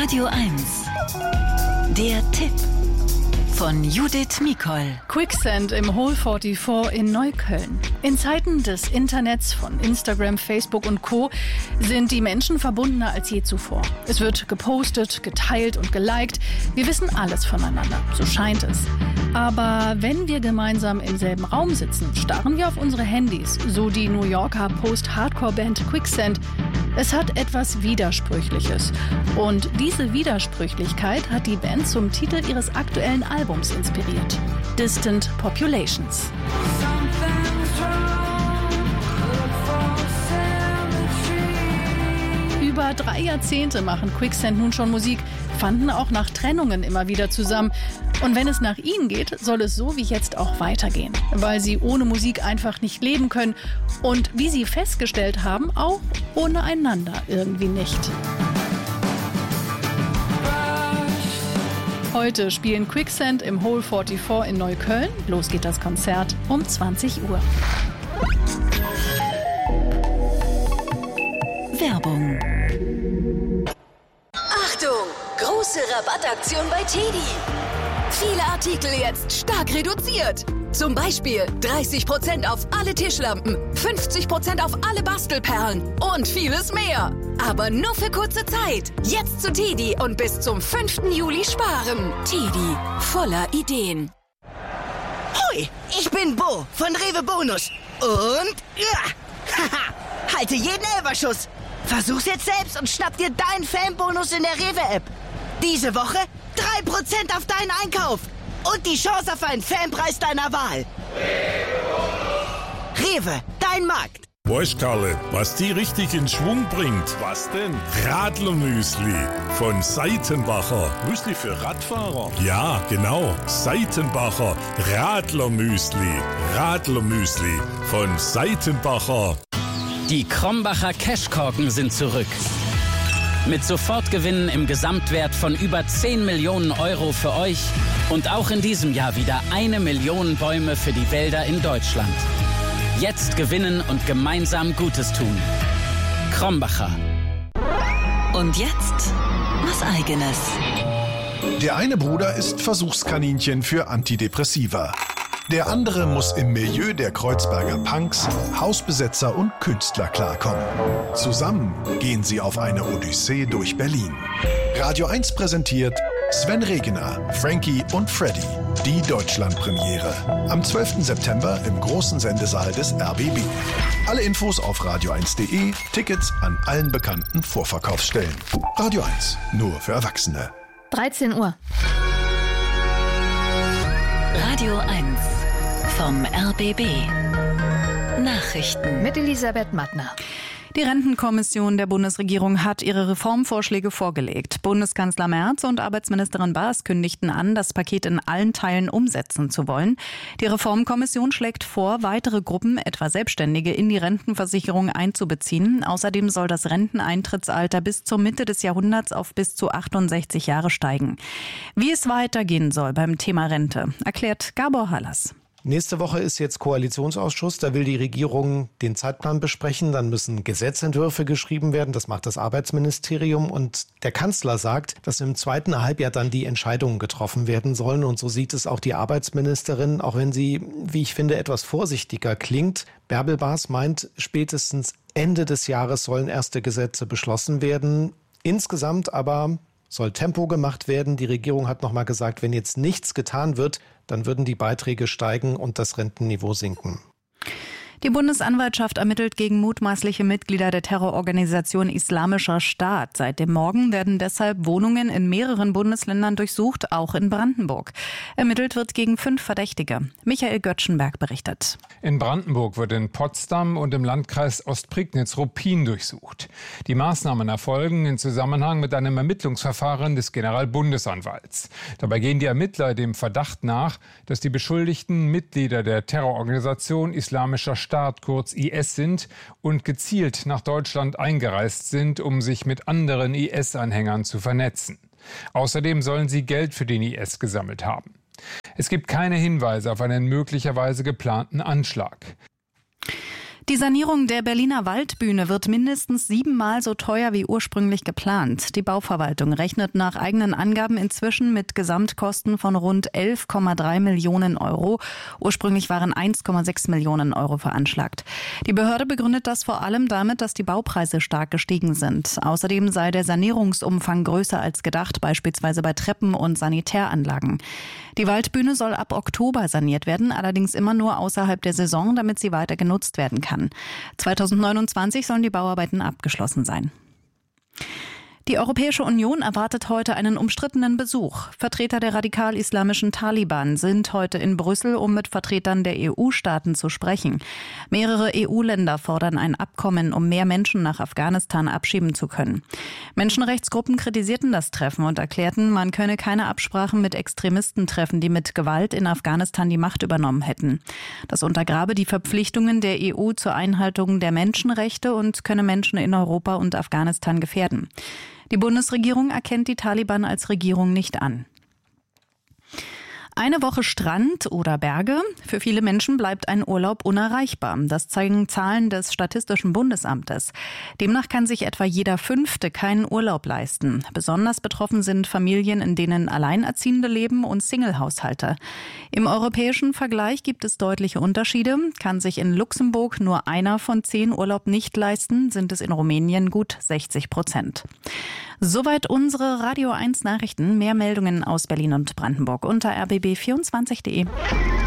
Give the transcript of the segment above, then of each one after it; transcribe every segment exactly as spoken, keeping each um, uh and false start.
Radio eins. Der Tipp von Judith Mikol. Quicksand im Hole vierundvierzig in Neukölln. In Zeiten des Internets, von Instagram, Facebook und Co. sind die Menschen verbundener als je zuvor. Es wird gepostet, geteilt und geliked. Wir wissen alles voneinander, so scheint es. Aber wenn wir gemeinsam im selben Raum sitzen, starren wir auf unsere Handys, so die New Yorker Post-Hardcore-Band Quicksand. Es hat etwas Widersprüchliches. Und diese Widersprüchlichkeit hat die Band zum Titel ihres aktuellen Albums inspiriert. Distant Populations. Über drei Jahrzehnte machen Quicksand nun schon Musik, fanden auch nach Trennungen immer wieder zusammen. Und wenn es nach ihnen geht, soll es so wie jetzt auch weitergehen. Weil sie ohne Musik einfach nicht leben können. Und wie sie festgestellt haben, auch ohne einander irgendwie nicht. Heute spielen Quicksand im Hole vierundvierzig in Neukölln. Los geht das Konzert um zwanzig Uhr. Werbung. Achtung! Große Rabattaktion bei Teddy. Viele Artikel jetzt stark reduziert. Zum Beispiel dreißig Prozent auf alle Tischlampen, fünfzig Prozent auf alle Bastelperlen und vieles mehr. Aber nur für kurze Zeit. Jetzt zu Teddy und bis zum fünften Juli sparen. Teddy, voller Ideen. Hoi, ich bin Bo von Rewe Bonus. Und ja, haha, halte jeden Elferschuss. Versuch's jetzt selbst und schnapp dir deinen Fanbonus in der Rewe-App. Diese Woche drei Prozent auf deinen Einkauf. Und die Chance auf einen Fanpreis deiner Wahl. Rewe, dein Markt. Weißt, Karle, was die richtig in Schwung bringt? Was denn? Radlermüsli von Seitenbacher. Müsli für Radfahrer? Ja, genau. Seitenbacher Radlermüsli. Radlermüsli von Seitenbacher. Die Krombacher Cashkorken sind zurück. Mit Sofortgewinnen im Gesamtwert von über zehn Millionen Euro für euch und auch in diesem Jahr wieder eine Million Bäume für die Wälder in Deutschland. Jetzt gewinnen und gemeinsam Gutes tun. Krombacher. Und jetzt was Eigenes. Der eine Bruder ist Versuchskaninchen für Antidepressiva. Der andere muss im Milieu der Kreuzberger Punks, Hausbesetzer und Künstler klarkommen. Zusammen gehen sie auf eine Odyssee durch Berlin. Radio eins präsentiert Sven Regener, Frankie und Freddy, die Deutschlandpremiere. Am zwölften September im großen Sendesaal des R B B. Alle Infos auf radio eins punkt de, Tickets an allen bekannten Vorverkaufsstellen. Radio eins, nur für Erwachsene. dreizehn Uhr. Radio eins vom R B B. Nachrichten Mit Elisabeth Mattner. Die Rentenkommission der Bundesregierung hat ihre Reformvorschläge vorgelegt. Bundeskanzler Merz und Arbeitsministerin Baas kündigten an, das Paket in allen Teilen umsetzen zu wollen. Die Reformkommission schlägt vor, weitere Gruppen, etwa Selbstständige, in die Rentenversicherung einzubeziehen. Außerdem soll das Renteneintrittsalter bis zur Mitte des Jahrhunderts auf bis zu achtundsechzig Jahre steigen. Wie es weitergehen soll beim Thema Rente, erklärt Gabor Hallas. Nächste Woche ist jetzt Koalitionsausschuss. Da will die Regierung den Zeitplan besprechen. Dann müssen Gesetzentwürfe geschrieben werden. Das macht das Arbeitsministerium. Und der Kanzler sagt, dass im zweiten Halbjahr dann die Entscheidungen getroffen werden sollen. Und so sieht es auch die Arbeitsministerin, auch wenn sie, wie ich finde, etwas vorsichtiger klingt. Bärbel Baas meint, spätestens Ende des Jahres sollen erste Gesetze beschlossen werden. Insgesamt aber soll Tempo gemacht werden. Die Regierung hat noch mal gesagt, wenn jetzt nichts getan wird, dann würden die Beiträge steigen und das Rentenniveau sinken. Die Bundesanwaltschaft ermittelt gegen mutmaßliche Mitglieder der Terrororganisation Islamischer Staat. Seit dem Morgen werden deshalb Wohnungen in mehreren Bundesländern durchsucht, auch in Brandenburg. Ermittelt wird gegen fünf Verdächtige. Michael Göttschenberg berichtet. In Brandenburg wird in Potsdam und im Landkreis Ostprignitz-Ruppin durchsucht. Die Maßnahmen erfolgen in Zusammenhang mit einem Ermittlungsverfahren des Generalbundesanwalts. Dabei gehen die Ermittler dem Verdacht nach, dass die Beschuldigten Mitglieder der Terrororganisation Islamischer Staat Staat, kurz I S, sind und gezielt nach Deutschland eingereist sind, um sich mit anderen I S-Anhängern zu vernetzen. Außerdem sollen sie Geld für den I S gesammelt haben. Es gibt keine Hinweise auf einen möglicherweise geplanten Anschlag. Die Sanierung der Berliner Waldbühne wird mindestens siebenmal so teuer wie ursprünglich geplant. Die Bauverwaltung rechnet nach eigenen Angaben inzwischen mit Gesamtkosten von rund elf Komma drei Millionen Euro. Ursprünglich waren eins Komma sechs Millionen Euro veranschlagt. Die Behörde begründet das vor allem damit, dass die Baupreise stark gestiegen sind. Außerdem sei der Sanierungsumfang größer als gedacht, beispielsweise bei Treppen und Sanitäranlagen. Die Waldbühne soll ab Oktober saniert werden, allerdings immer nur außerhalb der Saison, damit sie weiter genutzt werden kann. zweitausendneunundzwanzig sollen die Bauarbeiten abgeschlossen sein. Die Europäische Union erwartet heute einen umstrittenen Besuch. Vertreter der radikal-islamischen Taliban sind heute in Brüssel, um mit Vertretern der E U-Staaten zu sprechen. Mehrere E U-Länder fordern ein Abkommen, um mehr Menschen nach Afghanistan abschieben zu können. Menschenrechtsgruppen kritisierten das Treffen und erklärten, man könne keine Absprachen mit Extremisten treffen, die mit Gewalt in Afghanistan die Macht übernommen hätten. Das untergrabe die Verpflichtungen der E U zur Einhaltung der Menschenrechte und könne Menschen in Europa und Afghanistan gefährden. Die Bundesregierung erkennt die Taliban als Regierung nicht an. Eine Woche Strand oder Berge. Für viele Menschen bleibt ein Urlaub unerreichbar. Das zeigen Zahlen des Statistischen Bundesamtes. Demnach kann sich etwa jeder Fünfte keinen Urlaub leisten. Besonders betroffen sind Familien, in denen Alleinerziehende leben und Singlehaushalte. Im europäischen Vergleich gibt es deutliche Unterschiede. Kann sich in Luxemburg nur einer von zehn Urlaub nicht leisten, sind es in Rumänien gut sechzig Prozent. Soweit unsere Radio eins Nachrichten. Mehr Meldungen aus Berlin und Brandenburg unter r b b vierundzwanzig punkt de.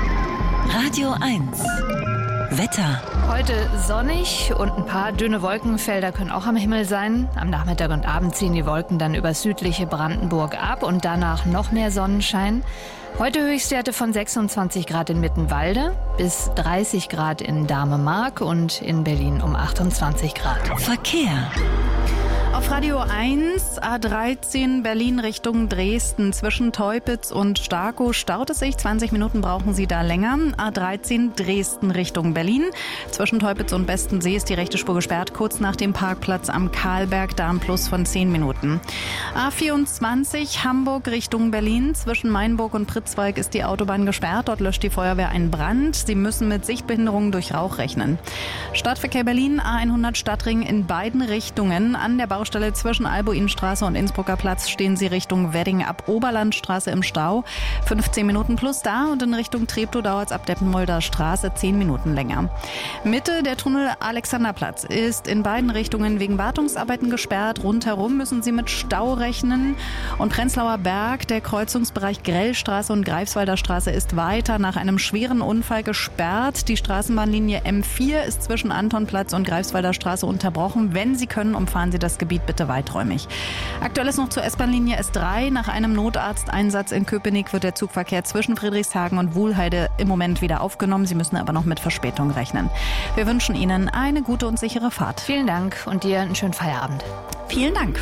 Radio eins. Wetter. Heute sonnig und ein paar dünne Wolkenfelder können auch am Himmel sein. Am Nachmittag und Abend ziehen die Wolken dann über südliche Brandenburg ab und danach noch mehr Sonnenschein. Heute Höchstwerte von sechsundzwanzig Grad in Mittenwalde bis dreißig Grad in Dahme-Mark und in Berlin um achtundzwanzig Grad. Verkehr. Auf Radio eins, A dreizehn Berlin Richtung Dresden. Zwischen Teupitz und Starkow staut es sich. zwanzig Minuten brauchen Sie da länger. A dreizehn Dresden Richtung Berlin. Zwischen Teupitz und Bestensee ist die rechte Spur gesperrt. Kurz nach dem Parkplatz am Karlberg, da ein Plus von zehn Minuten. A vierundzwanzig Hamburg Richtung Berlin. Zwischen Mainburg und Pritzwalk ist die Autobahn gesperrt. Dort löscht die Feuerwehr einen Brand. Sie müssen mit Sichtbehinderungen durch Rauch rechnen. Stadtverkehr Berlin, A hundert Stadtring in beiden Richtungen. An der Baustelle zwischen Albuinstraße und Innsbrucker Platz stehen Sie Richtung Wedding ab Oberlandstraße im Stau. fünfzehn Minuten plus da und in Richtung Treptow dauert es ab Deppenmolder Straße zehn Minuten länger. Mitte der Tunnel Alexanderplatz ist in beiden Richtungen wegen Wartungsarbeiten gesperrt. Rundherum müssen Sie mit Stau rechnen. Und Prenzlauer Berg, der Kreuzungsbereich Grellstraße und Greifswalder Straße ist weiter nach einem schweren Unfall gesperrt. Die Straßenbahnlinie M vier ist zwischen Antonplatz und Greifswalder Straße unterbrochen. Wenn Sie können, umfahren Sie das Gebiet bitte weiträumig. Aktuell ist noch zur S-Bahn-Linie S drei. Nach einem Notarzteinsatz in Köpenick wird der Zugverkehr zwischen Friedrichshagen und Wuhlheide im Moment wieder aufgenommen. Sie müssen aber noch mit Verspätung rechnen. Wir wünschen Ihnen eine gute und sichere Fahrt. Vielen Dank und dir einen schönen Feierabend. Vielen Dank.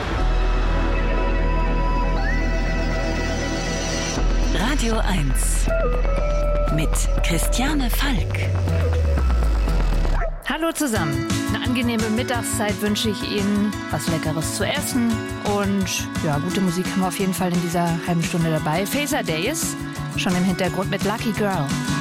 Radio eins mit Christiane Falk. Hallo zusammen. Eine angenehme Mittagszeit wünsche ich Ihnen, was Leckeres zu essen und ja, gute Musik haben wir auf jeden Fall in dieser halben Stunde dabei. Phaser Days, schon im Hintergrund mit Lucky Girl.